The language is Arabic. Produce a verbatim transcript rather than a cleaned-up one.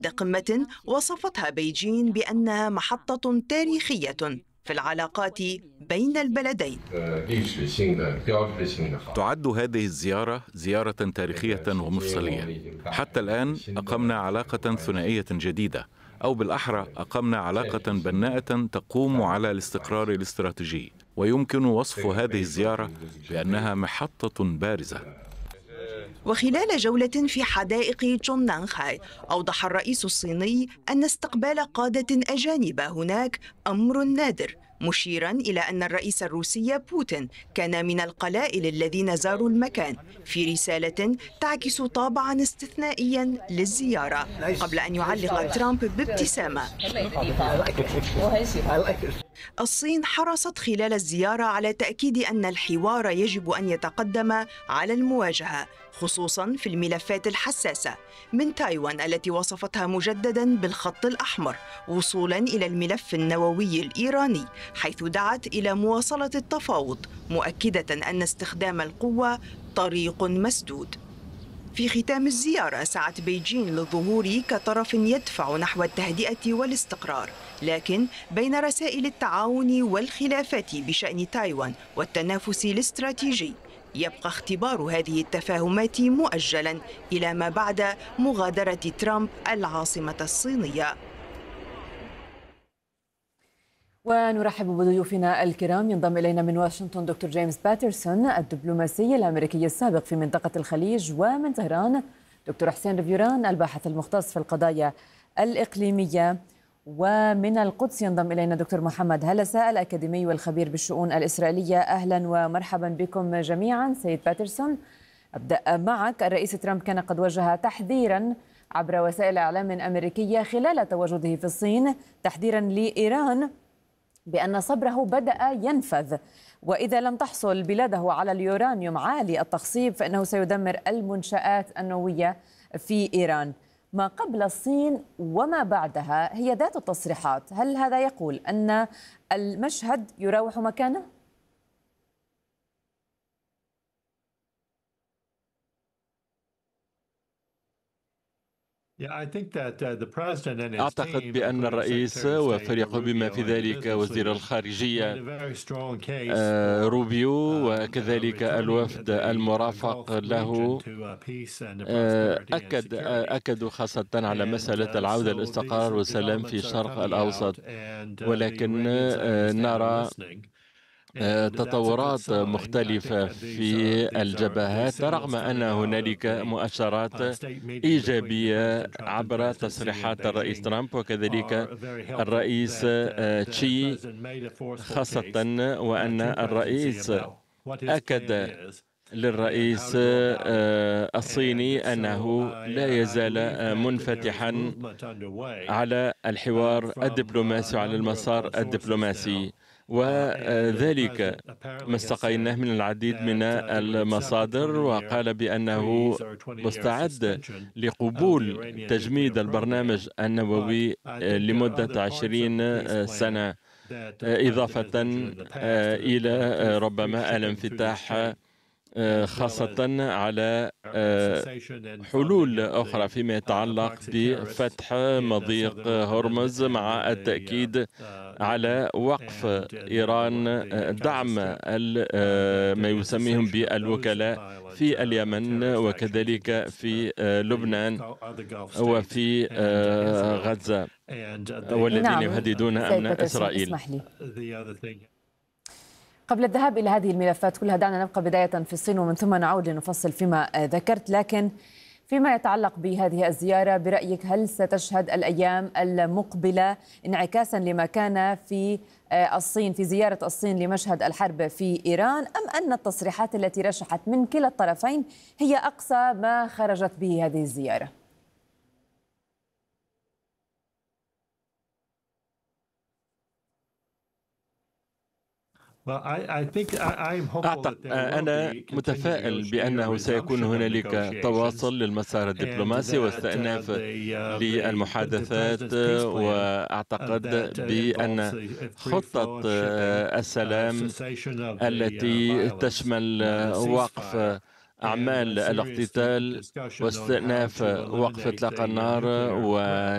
قمة وصفتها بيجين بأنها محطة تاريخية في العلاقات بين البلدين. تعد هذه الزيارة زيارة تاريخية ومفصلية. حتى الآن أقمنا علاقة ثنائية جديدة، أو بالأحرى أقمنا علاقة بناءة تقوم على الاستقرار الاستراتيجي، ويمكن وصف هذه الزيارة بأنها محطة بارزة. وخلال جولة في حدائق تشوننانخاي، أوضح الرئيس الصيني أن استقبال قادة أجانب هناك أمر نادر، مشيراً إلى أن الرئيس الروسي بوتين كان من القلائل الذين زاروا المكان، في رسالة تعكس طابعاً استثنائياً للزيارة، قبل أن يعلق ترامب بابتسامة. الصين حرصت خلال الزيارة على تأكيد أن الحوار يجب أن يتقدم على المواجهة، خصوصاً في الملفات الحساسة، من تايوان التي وصفتها مجدداً بالخط الأحمر، وصولاً إلى الملف النووي الإيراني، حيث دعت إلى مواصلة التفاوض، مؤكدة أن استخدام القوة طريق مسدود. في ختام الزيارة سعت بيجين للظهور كطرف يدفع نحو التهدئة والاستقرار، لكن بين رسائل التعاون والخلافات بشأن تايوان والتنافس الاستراتيجي، يبقى اختبار هذه التفاهمات مؤجلا إلى ما بعد مغادرة ترامب العاصمة الصينية. ونرحب بضيوفنا الكرام. ينضم إلينا من واشنطن دكتور جيمس باترسون، الدبلوماسي الأمريكي السابق في منطقة الخليج، ومن طهران دكتور حسين ريفيوران الباحث المختص في القضايا الإقليمية، ومن القدس ينضم إلينا دكتور محمد هلسة الأكاديمي والخبير بالشؤون الإسرائيلية. أهلا ومرحبا بكم جميعا. سيد باترسون، أبدأ معك. الرئيس ترامب كان قد وجه تحذيرا عبر وسائل إعلام أمريكية خلال تواجده في الصين، تحذيرا لإيران بأن صبره بدأ ينفذ، وإذا لم تحصل بلاده على اليورانيوم عالي التخصيب فإنه سيدمر المنشآت النووية في إيران. ما قبل الصين وما بعدها هي ذات التصريحات. هل هذا يقول أن المشهد يراوح مكانه؟ أعتقد بأن الرئيس وفريقه بما في ذلك وزير الخارجية روبيو وكذلك الوفد المرافق له أكد أكدوا خاصة على مسألة العودة للاستقرار والسلام في الشرق الأوسط، ولكن نرى تطورات مختلفة في الجبهات، رغم أن هنالك مؤشرات إيجابية عبر تصريحات الرئيس ترامب وكذلك الرئيس تشي خاصة، وأن الرئيس أكد للرئيس الصيني أنه لا يزال منفتحا على الحوار الدبلوماسي وعلى المسار الدبلوماسي، وذلك ما استقيناه من العديد من المصادر. وقال بأنه مستعد لقبول تجميد البرنامج النووي لمدة عشرين سنة، إضافة إلى ربما الانفتاح خاصة على حلول أخرى فيما يتعلق بفتح مضيق هرمز، مع التأكيد على وقف إيران دعم ما يسميهم بالوكلاء في اليمن وكذلك في لبنان وفي غزة، والذين يهددون أمن إسرائيل. قبل الذهاب إلى هذه الملفات كلها، دعنا نبقى بداية في الصين ومن ثم نعود لنفصل فيما ذكرت. لكن فيما يتعلق بهذه الزيارة، برأيك هل ستشهد الأيام المقبلة انعكاسا لما كان في الصين، في زيارة الصين لمشهد الحرب في إيران، أم أن التصريحات التي رشحت من كلا الطرفين هي أقصى ما خرجت به هذه الزيارة؟ أعتقد أنا متفائل بأنه سيكون هنالك تواصل للمسار الدبلوماسي واستئناف للمحادثات، وأعتقد بأن خطة السلام التي تشمل وقف أعمال الاقتتال واستئناف وقف إطلاق النار و